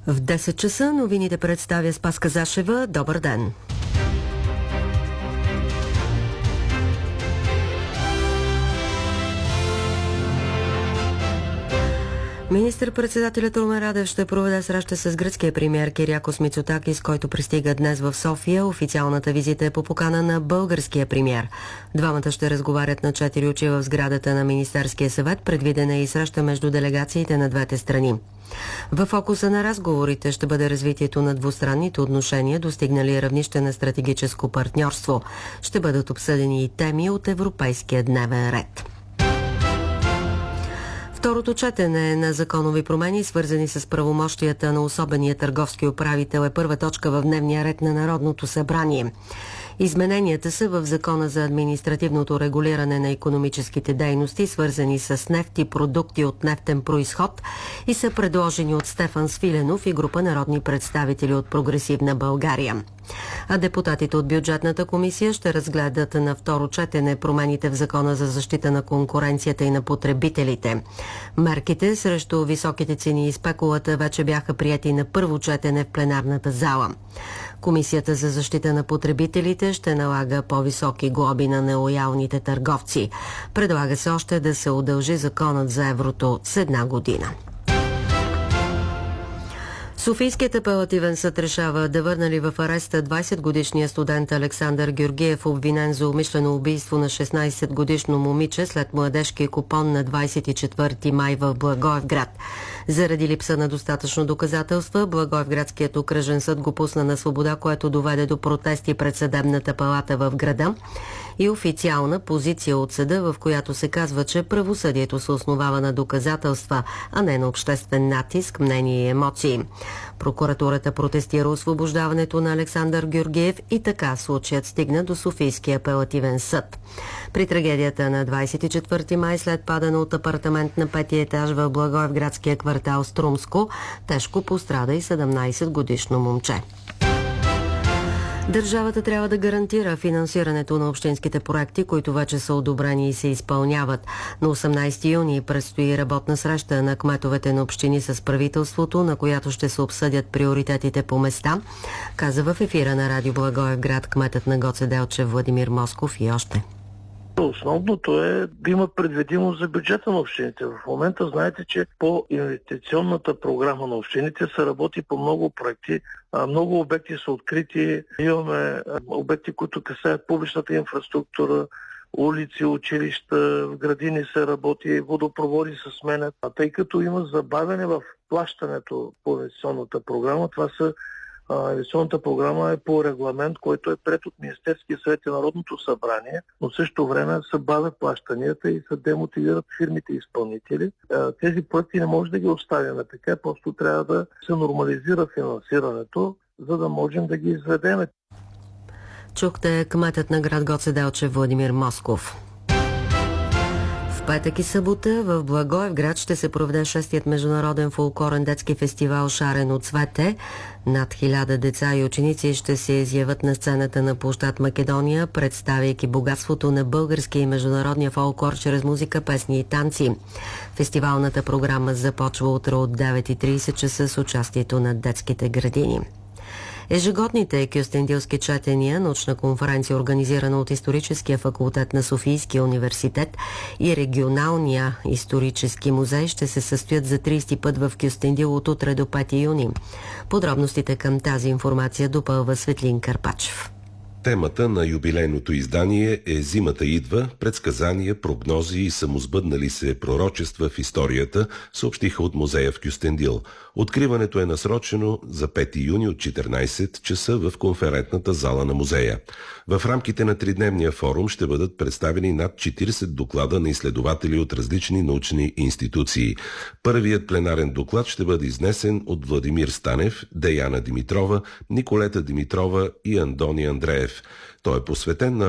В 10 часа новините представя Спаска Зашева. Добър ден! Министър-председателят Румен Радев ще проведе среща с гръцкия премиер Кириакос Мицотакис, който пристига днес в София. Официалната визита е по покана на българския премиер. Двамата ще разговарят на 4 очи в сградата на Министерския съвет. Предвидена е и среща между делегациите на двете страни. В фокуса на разговорите ще бъде развитието на двустранните отношения, достигнали равнище на стратегическо партньорство. Ще бъдат обсъдени и теми от европейския дневен ред. Второто четене на законови промени, свързани с правомощията на особения търговски управител, е първа точка в дневния ред на Народното събрание. Измененията са в Закона за административното регулиране на икономическите дейности, свързани с нефт и продукти от нефтен произход, и са предложени от Стефан Свиленов и група народни представители от Прогресивна България. А депутатите от бюджетната комисия ще разгледат на второ четене промените в Закона за защита на конкуренцията и на потребителите. Мерките срещу високите цени и спекулата вече бяха приети на първо четене в пленарната зала. Комисията за защита на потребителите ще налага по-високи глоби на нелоялните търговци. Предлага се още да се удължи законът за еврото с 1 година. Софийският апелативен съд решава да върнали в ареста 20-годишния студент Александър Георгиев, обвинен за умишлено убийство на 16-годишно момиче след младежки купон на 24 май в Благоевград. Заради липса на достатъчно доказателства, Благоевградският окръжен съд го пусна на свобода, което доведе до протести пред съдебната палата в града и официална позиция от съда, в която се казва, че правосъдието се основава на доказателства, а не на обществен натиск, мнение и емоции. Прокуратурата протестира освобождаването на Александър Георгиев и така случаят стигна до Софийския апелативен съд. При трагедията на 24 май след падане от апартамент на 5-ти етаж в Благоевградския квартал Струмско, тежко пострада и 17-годишно момче. Държавата трябва да гарантира финансирането на общинските проекти, които вече са одобрени и се изпълняват. На 18 юни предстои работна среща на кметовете на общини с правителството, на която ще се обсъдят приоритетите по места, каза в ефира на Радио Благоевград кметът на Гоце Делчев Владимир Москов и още. Основното е да има предвидимост за бюджета на общините. В момента знаете, че по инвестиционната програма на общините се работи по много проекти. Много обекти са открити. Имаме обекти, които касаят публичната инфраструктура, улици, училища, в градини се работи, водопроводи се сменят. Тъй като има забавяне в плащането по инвестиционната програма, инвестиционната програма е по регламент, който е приет от Министерския съвет и Народното събрание, но в същото време се бавят плащанията и се демотивират фирмите и изпълнители. Тези проекти не може да ги оставяме така, просто трябва да се нормализира финансирането, за да можем да ги изведем. Чухте кметът на град Гоце Делчев Владимир Москов. В петък и събота в Благоевград ще се проведе 6-тият международен фолклорен детски фестивал Шарено цвете. Над 1000 деца и ученици ще се изявят на сцената на площад Македония, представяйки богатството на българския и международния фолклор чрез музика, песни и танци. Фестивалната програма започва утре от 9:30 часа с участието на детските градини. Ежегодните кюстендилски четения, научна конференция, организирана от Историческия факултет на Софийския университет и Регионалния исторически музей, ще се състоят за 30 път в Кюстендил от утре до 5 юни. Подробностите към тази информация допълва Светлин Карпачев. Темата на юбилейното издание е "Зимата идва, предсказания, прогнози и самосбъднали се пророчества в историята", съобщиха от музея в Кюстендил. Откриването е насрочено за 5 юни от 14 часа в конферентната зала на музея. В рамките на тридневния форум ще бъдат представени над 40 доклада на изследователи от различни научни институции. Първият пленарен доклад ще бъде изнесен от Владимир Станев, Деяна Димитрова, Николета Димитрова и Андони Андреев. Той е посветен на